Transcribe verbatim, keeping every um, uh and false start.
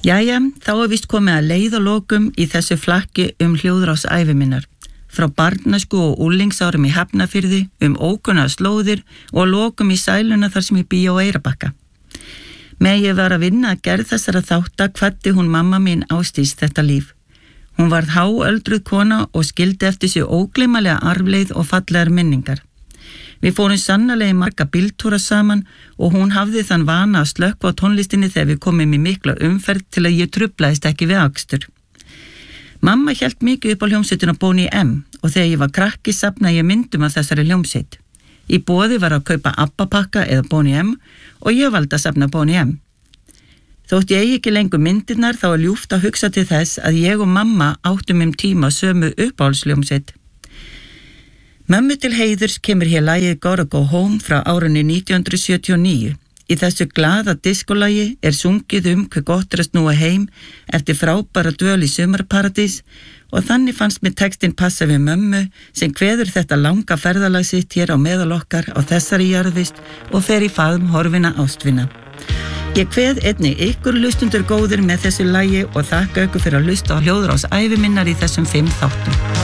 Jæja, þá er víst komið að leið og lokum í þessu flakki um hljóðrás ævi minnar. Frá barnasku og úlingsárum í Hafnarfirði, um ókunnar slóðir og lokum í sæluna þar sem ég bý á Eyrarbakka. Með ég var að vinna að gerð þessara þátta kvaddi hún mamma mín Ásdís þetta líf. Hún varð háöldruð kona og skildi eftir sig ógleymanlega arfleið og fallegar minningar. Við fórum sannarlega í marga bíltúra saman og hún hafði þann vana að slökkva á tónlistinni þegar við komum í mikla umferð til að ég truflaðist ekki við akstur. Mamma hélt mikið upp á hljómsveitina Boney M og þegar ég var krakki safnaði ég myndum af þessari hljómsveit. Í boði var að kaupa Abba-pakka eða Boney M og ég valdi að safna Boney M. Þótt ég eigi ekki lengur myndirnar þá er ljúft að hugsa til þess að ég og mamma áttum um tíma sömu uppáhaldsljómsveit. Mömmu til heiðurs kemur hér lagið Gotta Go Home frá árinu nítján hundruð sjötíu og níu. Í þessu glaða diskolagi er sungið um hve gott er að snúa heim eftir frábæra dvöl í sumarparadís og þannig fannst mér textinn passa við mömmu sem kveður þetta langa ferðalag sitt hér á meðal okkar á þessari jarðvist og fer í faðm horfina ástvina. Ég kveð einnig ykkur hlustundur góðir með þessu lagi og þakka ykkur fyrir að hlusta á hljóðrás ævi minnar í þessum fimm þáttum.